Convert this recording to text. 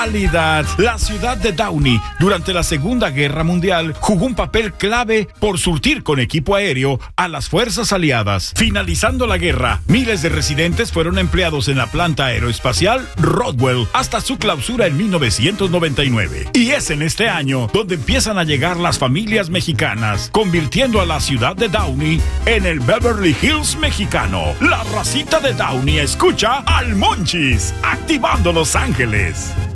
La ciudad de Downey, durante la Segunda Guerra Mundial, jugó un papel clave por surtir con equipo aéreo a las fuerzas aliadas. Finalizando la guerra, miles de residentes fueron empleados en la planta aeroespacial Roswell hasta su clausura en 1999. Y es en este año donde empiezan a llegar las familias mexicanas, convirtiendo a la ciudad de Downey en el Beverly Hills mexicano. La racita de Downey escucha al Monchis, activando Los Ángeles.